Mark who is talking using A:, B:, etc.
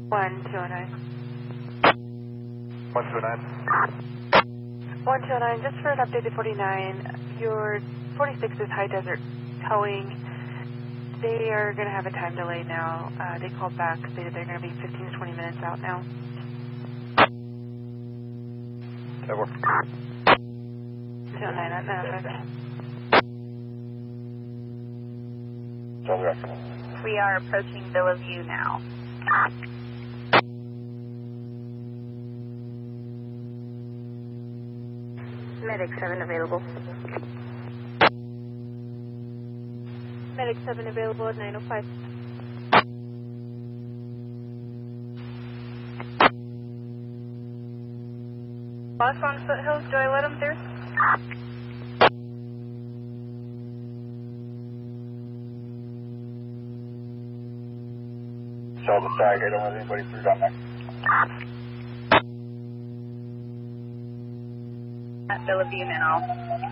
A: 1209.
B: 129.
A: 129, just for an updated 49, your 46 is High Desert Towing. They are going to have a time delay now. They called back, they're going to be 15 to 20 minutes out now.
B: Over.
A: 209 at Manifest.
C: We are approaching Bellevue now. Medic 7 available.
A: Medic 7 available at 905. Boss on Foothills, do I let him through?
B: Show the tag, I don't want anybody through down there.
C: At Bellevue now.